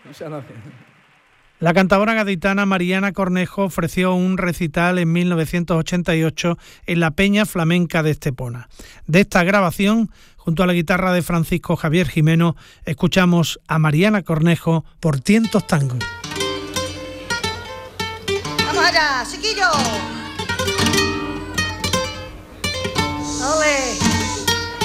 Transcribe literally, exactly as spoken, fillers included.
La cantadora gaditana Mariana Cornejo ofreció un recital en mil novecientos ochenta y ocho en la Peña Flamenca de Estepona. De esta grabación, junto a la guitarra de Francisco Javier Jimeno, escuchamos a Mariana Cornejo por Tientos Tango. ¡Vamos allá, chiquillos!